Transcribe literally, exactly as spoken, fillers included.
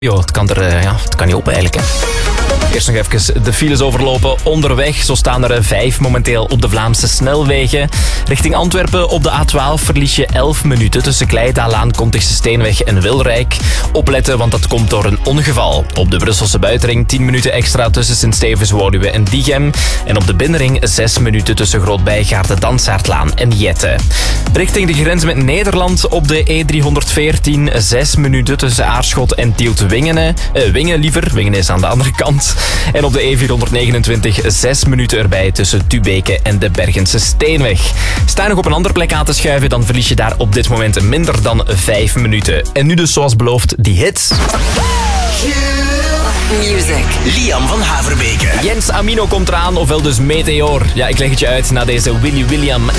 Jo, het kan er uh, ja, het kan niet op eigenlijk. Hè. Eerst nog even de files overlopen onderweg. Zo staan er vijf momenteel op de Vlaamse snelwegen. Richting Antwerpen op de A twaalf verlies je elf minuten tussen Kleidalaan, Contigse Steenweg en Wilrijk. Opletten, want dat komt door een ongeval. Op de Brusselse buitenring tien minuten extra tussen Sint-Stevens-Woluwe en Diegem. En op de binnenring zes minuten tussen Groot-Bijgaarde, Dansaardlaan en Jette. Richting de grens met Nederland op de E driehonderdveertien zes minuten tussen Aarschot en Tielt-Wingene. Uh, Wingen liever, Wingen is aan de andere kant. En op de E vierhonderdnegenentwintig zes minuten erbij tussen Tubeke en de Bergense Steenweg. Sta je nog op een andere plek aan te schuiven, dan verlies je daar op dit moment minder dan vijf minuten. En nu dus zoals beloofd, die hits. Music. Liam van Haverbeke. Jens Amino komt eraan, ofwel dus Meteor. Ja, ik leg het je uit na deze Willy William